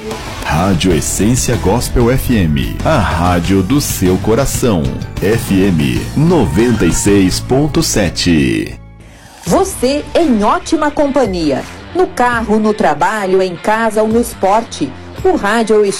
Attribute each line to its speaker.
Speaker 1: Rádio Essência Gospel FM, a rádio do seu coração. FM 96.7.
Speaker 2: Você em ótima companhia. No carro, no trabalho, em casa ou no esporte. O rádio é o